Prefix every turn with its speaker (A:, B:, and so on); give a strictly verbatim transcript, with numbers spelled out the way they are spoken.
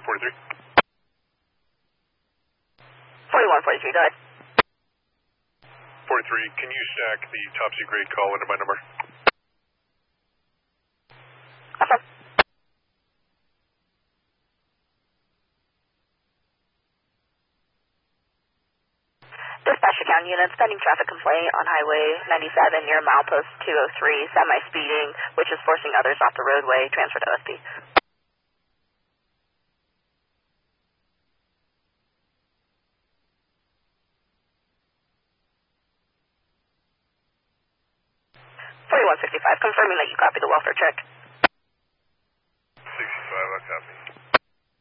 A: forty-three.
B: forty-one forty-three, go ahead.
A: forty-three, can you stack the topsy grade call into my number?
B: Okay. Dispatch account units, pending traffic complaint on Highway ninety-seven near milepost two oh three, semi-speeding, which is forcing others off the roadway, transfer to O S P. forty-one sixty-five, confirming that you copy the welfare check.